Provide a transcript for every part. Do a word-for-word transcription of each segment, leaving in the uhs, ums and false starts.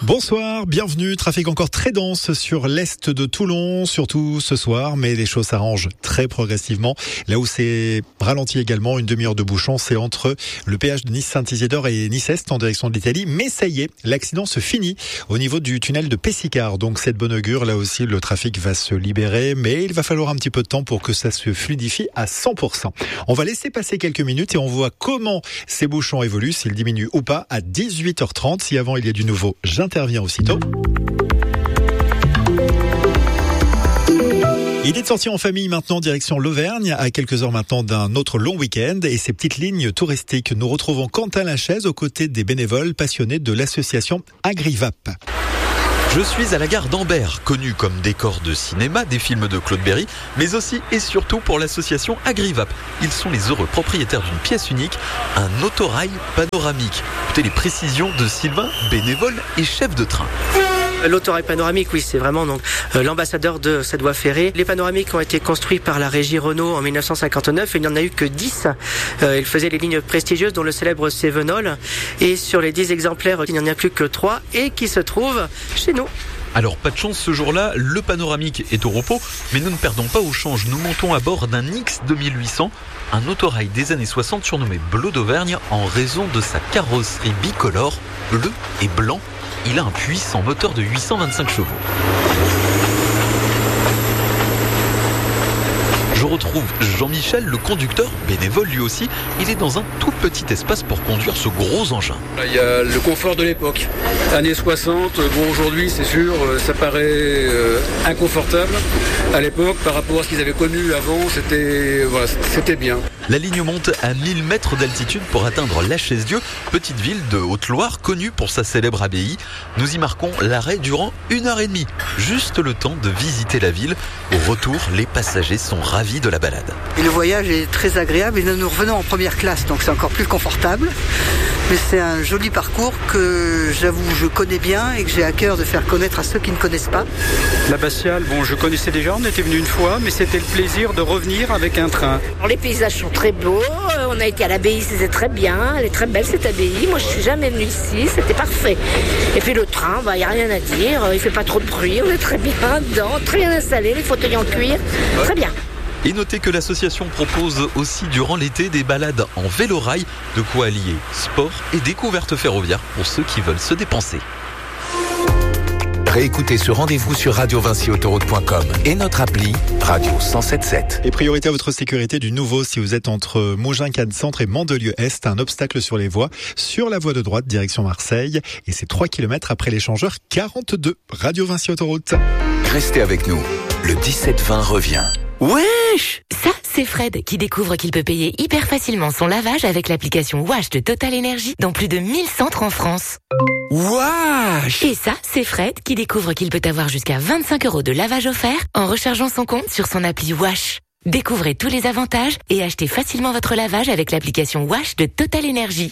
Bonsoir, bienvenue. Trafic encore très dense sur l'est de Toulon, surtout ce soir, mais les choses s'arrangent très progressivement. Là où c'est ralenti également, une demi-heure de bouchon, c'est entre le péage de Nice-Saint-Isidore et Nice-Est en direction de l'Italie. Mais ça y est, l'accident se finit au niveau du tunnel de Pessicard. Donc c'est de bonne augure, là aussi le trafic va se libérer, mais il va falloir un petit peu de temps pour que ça se fluidifie à cent pour cent. On va laisser passer quelques minutes et on voit comment ces bouchons évoluent, s'ils diminuent ou pas à dix-huit heures trente. Si avant il y a du nouveau, j'interviens aussitôt. Idée de sortir en famille maintenant, direction l'Auvergne, à quelques heures maintenant d'un autre long week-end et ces petites lignes touristiques. Nous retrouvons Quentin Lachaise aux côtés des bénévoles passionnés de l'association Agrivap. Je suis à la gare d'Ambert, connue comme décor de cinéma des films de Claude Berry, mais aussi et surtout pour l'association Agrivap. Ils sont les heureux propriétaires d'une pièce unique, un autorail panoramique. Écoutez les précisions de Sylvain, bénévole et chef de train. L'autorail panoramique, oui, c'est vraiment donc euh, l'ambassadeur de cette voie ferrée. Les panoramiques ont été construits par la régie Renault en dix-neuf cent cinquante-neuf et il n'y en a eu que dix. Euh, ils faisaient les lignes prestigieuses, dont le célèbre Cévenol. Et sur les dix exemplaires, il n'y en a plus que trois et qui se trouvent chez nous. Alors pas de chance ce jour-là, le panoramique est au repos, mais nous ne perdons pas au change. Nous montons à bord d'un X deux mille huit cents, un autorail des années soixante surnommé Bleu d'Auvergne en raison de sa carrosserie bicolore, bleu et blanc. Il a un puissant moteur de huit cent vingt-cinq chevaux. Je retrouve Jean-Michel, le conducteur, bénévole lui aussi. Il est dans un tout petit espace pour conduire ce gros engin. Il y a le confort de l'époque. Années soixante, bon aujourd'hui c'est sûr, ça paraît euh, inconfortable. À l'époque, par rapport à ce qu'ils avaient connu avant, c'était, voilà, c'était bien. La ligne monte à mille mètres d'altitude pour atteindre La Chaise-Dieu, petite ville de Haute-Loire connue pour sa célèbre abbaye. Nous y marquons l'arrêt durant une heure et demie. Juste le temps de visiter la ville. Au retour, les passagers sont ravis de la balade. Et le voyage est très agréable et nous revenons en première classe, donc c'est encore plus confortable. Mais c'est un joli parcours que j'avoue je connais bien et que j'ai à cœur de faire connaître à ceux qui ne connaissent pas. L'abbatiale, bon je connaissais déjà, on était venu une fois, mais c'était le plaisir de revenir avec un train. Alors, les paysages sont très beaux, on a été à l'abbaye, c'était très bien, elle est très belle cette abbaye. Moi je suis jamais venue ici, c'était parfait. Et puis le train, il bah, n'y a rien à dire, il fait pas trop de bruit, on est très bien dedans, très bien installé, les fauteuils en cuir, très bien. Et notez que l'association propose aussi durant l'été des balades en vélo-rail, de quoi allier sport et découverte ferroviaire pour ceux qui veulent se dépenser. Réécoutez ce rendez-vous sur radio vinci autoroute point com et notre appli Radio cent sept sept. Et priorité à votre sécurité du nouveau si vous êtes entre Mougins-Cannes Centre et Mandelieu-Est, un obstacle sur les voies, sur la voie de droite direction Marseille. Et c'est trois kilomètres après l'échangeur quarante-deux. Radio Vinci Autoroute. Restez avec nous. Le dix-sept vingt revient. Wesh! Ça, c'est Fred qui découvre qu'il peut payer hyper facilement son lavage avec l'application Wash de Total Energy dans plus de mille centres en France. Wesh! Et ça, c'est Fred qui découvre qu'il peut avoir jusqu'à vingt-cinq euros de lavage offert en rechargeant son compte sur son appli Wash. Découvrez tous les avantages et achetez facilement votre lavage avec l'application Wash de Total Energy.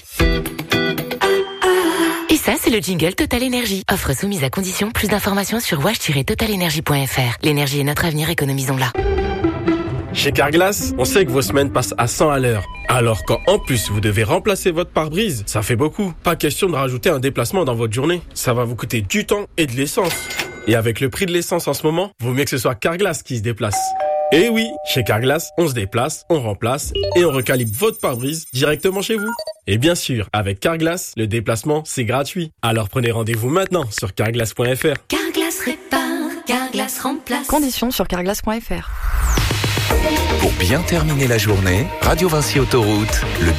Et ça, c'est le jingle Total Energy. Offre soumise à condition. Plus d'informations sur wash tiret total energy point f r. L'énergie est notre avenir, économisons-la. Chez Carglass, on sait que vos semaines passent à cent à l'heure. Alors quand en plus vous devez remplacer votre pare-brise, ça fait beaucoup. Pas question de rajouter un déplacement dans votre journée. Ça va vous coûter du temps et de l'essence. Et avec le prix de l'essence en ce moment, vaut mieux que ce soit Carglass qui se déplace. Et oui, chez Carglass, on se déplace, on remplace et on recalibre votre pare-brise directement chez vous. Et bien sûr, avec Carglass, le déplacement, c'est gratuit. Alors prenez rendez-vous maintenant sur carglass point f r. Carglass répare, Carglass remplace. Conditions sur carglass point f r. Pour bien terminer la journée, Radio Vinci Autoroute, le